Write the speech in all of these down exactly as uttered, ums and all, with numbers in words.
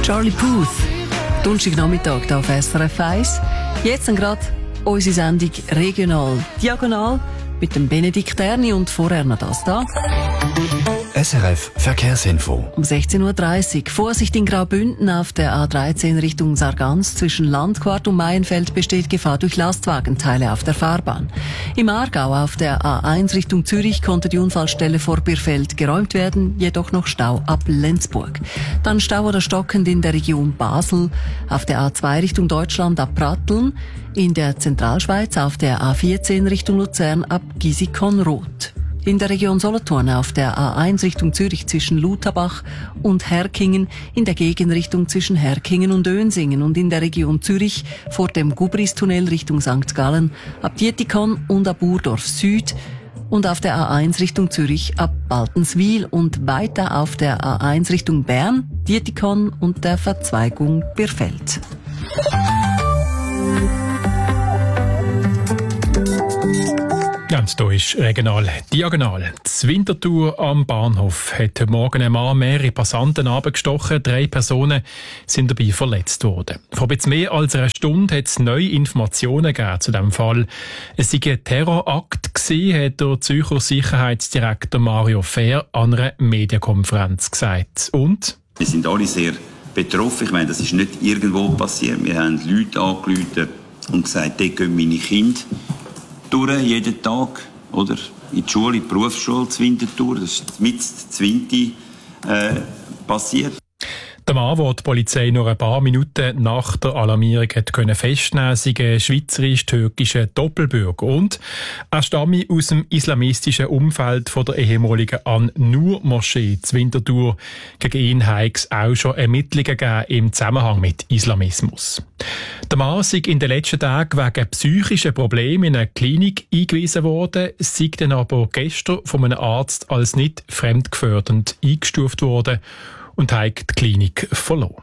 Charlie Puth, Donnerstagnachmittag hier auf S R F eins. Jetzt gerade unsere Sendung Regional Diagonal mit dem Benedikt Erni und vorher noch das da. S R F Verkehrsinfo. Um sechzehn Uhr dreißig. Vorsicht in Graubünden auf der A dreizehn Richtung Sargans. Zwischen Landquart und Maienfeld besteht Gefahr durch Lastwagenteile auf der Fahrbahn. Im Aargau auf der A eins Richtung Zürich konnte die Unfallstelle vor Birfeld geräumt werden, jedoch noch Stau ab Lenzburg. Dann Stau oder stockend in der Region Basel. Auf der A zwei Richtung Deutschland ab Pratteln. In der Zentralschweiz auf der A vierzehn Richtung Luzern ab Gisikon-Roth. In der Region Solothurn auf der A eins Richtung Zürich zwischen Lutabach und Herkingen, in der Gegenrichtung zwischen Herkingen und Dönsingen und in der Region Zürich vor dem Gubristunnel Richtung Sankt Gallen ab Dietikon und ab Urdorf Süd und auf der A eins Richtung Zürich ab Baltenswil und weiter auf der A eins Richtung Bern, Dietikon und der Verzweigung Birfeld. Ja, und hier ist regional diagonal. Das Winterthur am Bahnhof hat heute Morgen ein Mann mehrere Passanten abgestochen. Drei Personen sind dabei verletzt worden. Vor etwas mehr als einer Stunde hat es neue Informationen gegeben zu diesem Fall. Es sei ein Terrorakt gewesen, hat der Zürcher Sicherheitsdirektor Mario Fehr an einer Medienkonferenz gesagt. Und? Wir sind alle sehr betroffen. Ich meine, das ist nicht irgendwo passiert. Wir haben Leute angerufen und gesagt, dort gehen meine Kinder durch, jeden Tag, oder? In die Schule, in die Berufsschule, zu Winterthur. Das ist mit Zwinti äh, passiert. Der Mann, den die Polizei nur ein paar Minuten nach der Alarmierung hat können festnehmen, sei ein schweizerisch-türkischer Doppelbürger und er stamme aus dem islamistischen Umfeld von der ehemaligen An-Nur-Moschee zu Winterthur. Gegen ihn habe es auch schon Ermittlungen gegeben im Zusammenhang mit Islamismus. Der Mann sei in den letzten Tagen wegen psychischen Problemen in eine Klinik eingewiesen worden, sei dann aber gestern von einem Arzt als nicht fremdgefährdend eingestuft worden und hat die Klinik verloren.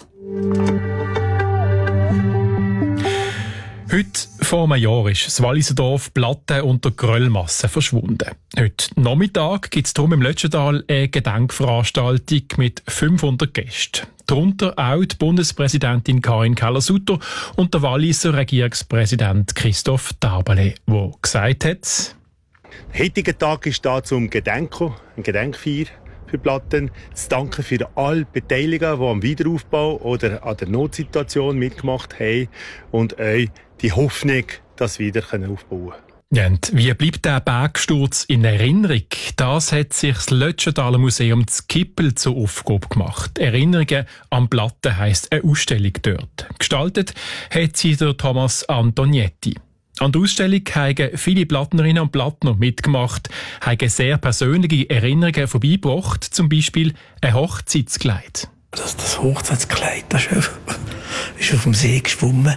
Heute vor einem Jahr ist das Walliser Dorf Platten unter Gröllmasse verschwunden. Heute Nachmittag gibt es darum im Lötschental eine Gedenkveranstaltung mit fünfhundert Gästen. Darunter auch die Bundespräsidentin Karin Keller-Sutter und der Walliser Regierungspräsident Christoph Tabele, der gesagt hat: Der heutige Tag ist da zum Gedenken, ein Gedenkfeier für Platten, zu danken für alle Beteiligten, die am Wiederaufbau oder an der Notsituation mitgemacht haben und euch die Hoffnung, dass wir wieder aufbauen können. Ja, und wie bleibt der Bergsturz in Erinnerung? Das hat sich das Lötschentaler Museum zu Kippel zur Aufgabe gemacht. Erinnerungen an Platten heisst eine Ausstellung dort. Gestaltet hat sie der Thomas Antonietti. An der Ausstellung haben viele Plattnerinnen und Plattner mitgemacht, haben sehr persönliche Erinnerungen vorbeigebracht, zum Beispiel ein Hochzeitskleid. Das, das Hochzeitskleid, das ist auf, ist auf dem See geschwommen.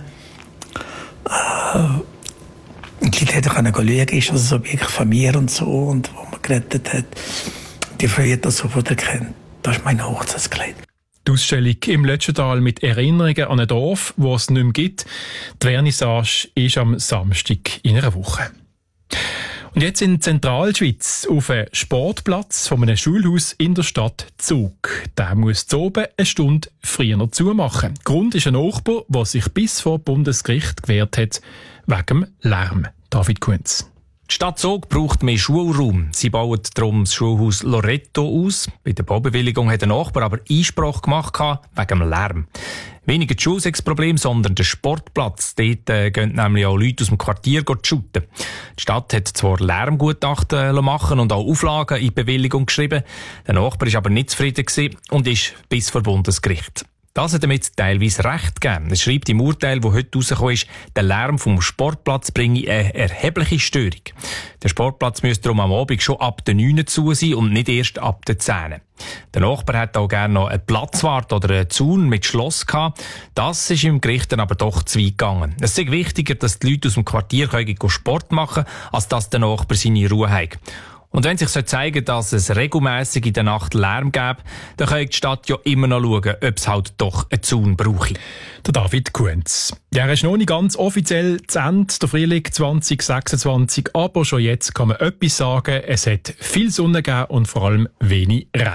Und die Leute konnten schauen, ist das so wirklich von mir und so, und wo man gerettet hat. Die Frau hat das sofort erkannt. Das ist mein Hochzeitskleid. Die Ausstellung im Lötschental mit Erinnerungen an ein Dorf, das es nicht mehr gibt. Die Vernissage ist am Samstag in einer Woche. Und jetzt in Zentralschweiz auf einem Sportplatz von einem Schulhaus in der Stadt Zug. Der muss zu oben eine Stunde früher zumachen. Grund ist ein Nachbar, der sich bis vor Bundesgericht gewehrt hat, wegen dem Lärm. David Kunz. Die Stadt Zug braucht mehr Schulraum. Sie bauen darum das Schulhaus Loretto aus. Bei der Baubewilligung hat der Nachbar aber Einspruch gemacht wegen dem Lärm. Weniger das Schulsexproblem, sondern der Sportplatz. Dort äh, gehen nämlich auch Leute aus dem Quartier shooten. Die Stadt hat zwar Lärmgutachten machen und auch Auflagen in die Bewilligung geschrieben. Der Nachbar war aber nicht zufrieden und ist bis vor Bundesgericht. Das hat damit teilweise recht gegeben. Es schreibt im Urteil, das heute rausgekommen ist, der Lärm vom Sportplatz bringe eine erhebliche Störung. Der Sportplatz müsste darum am Abend schon ab den neun zu sein und nicht erst ab den zehn. Der Nachbar hat auch gerne noch einen Platzwart oder einen Zaun mit Schloss gehabt. Das ist im Gericht dann aber doch zu weit gegangen. Es ist wichtiger, dass die Leute aus dem Quartier Sport machen können, als dass der Nachbar seine Ruhe hat. Und wenn sich so zeigen, dass es regelmässig in der Nacht Lärm gäbe, dann kann die Stadt ja immer noch schauen, ob es halt doch einen Zaun brauche. Der David Kunz. Ja, er ist noch nicht ganz offiziell zu Ende, der Frühling zwanzig sechsundzwanzig, aber schon jetzt kann man etwas sagen, es hat viel Sonne gegeben und vor allem wenig Regen.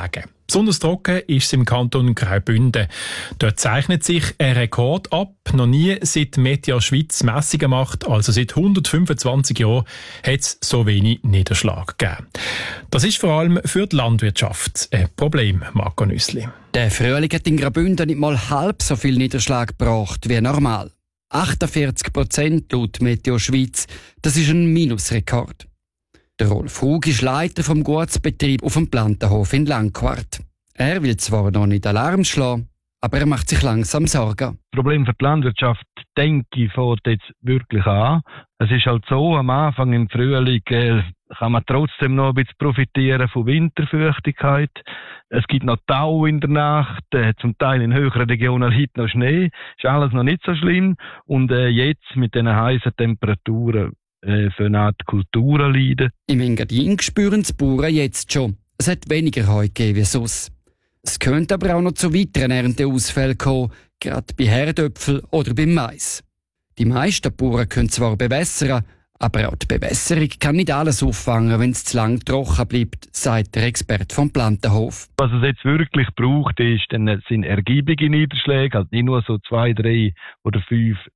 Besonders trocken ist es im Kanton Graubünden. Dort zeichnet sich ein Rekord ab. Noch nie seit Meteor Schweiz Messungen macht, also seit hundertfünfundzwanzig Jahren, hat es so wenig Niederschlag gegeben. Das ist vor allem für die Landwirtschaft ein Problem, Marco Nüssli. Der Frühling hat in Graubünden nicht mal halb so viel Niederschlag gebracht wie normal. achtundvierzig Prozent laut Meteor Schweiz. Das ist ein Minusrekord. Der Rolf Hug ist Leiter vom Gutsbetrieb auf dem Plantenhof in Langquart. Er will zwar noch nicht Alarm schlagen, aber er macht sich langsam Sorgen. Das Problem für die Landwirtschaft, denke ich, fängt jetzt wirklich an. Es ist halt so, am Anfang im Frühling äh, kann man trotzdem noch ein bisschen profitieren von Winterfeuchtigkeit. Es gibt noch Tau in der Nacht, äh, zum Teil in höheren Regionen liegt noch Schnee. Ist alles noch nicht so schlimm. Und äh, jetzt mit diesen heißen Temperaturen äh, für eine Art Kulturen leiden. Im Engadin spüren die Bauern jetzt schon. Es hat weniger Heu gegeben wie sonst. Es könnte aber auch noch zu weiteren Ernteausfällen kommen, gerade bei Herdöpfel oder beim Mais. Die meisten Bauern können zwar bewässern, aber auch die Bewässerung kann nicht alles auffangen, wenn es zu lang trocken bleibt, sagt der Experte vom Plantenhof. Was es jetzt wirklich braucht, ist, dann sind ergiebige Niederschläge, halt nicht nur so zwei, drei oder fünf